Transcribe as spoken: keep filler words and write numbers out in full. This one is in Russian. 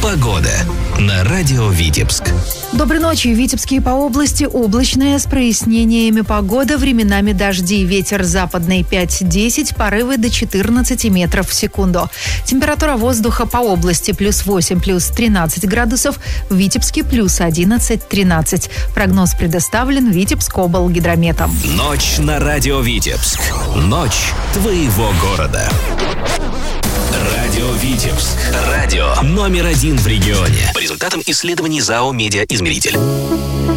Погода на радио Витебск. Доброй ночи. В Витебске и по области облачная с прояснениями погода. Временами дожди. Ветер западный пять-десять, порывы до четырнадцати метров в секунду. Температура воздуха по области плюс восемь, плюс тринадцать градусов. В Витебске плюс одиннадцать-тринадцать. Прогноз предоставлен Витебскоблгидрометом. Ночь на радио Витебск. Ночь твоего города. Радио Витебск. Радио номер один в регионе. По результатам исследований ЗАО «Медиаизмеритель».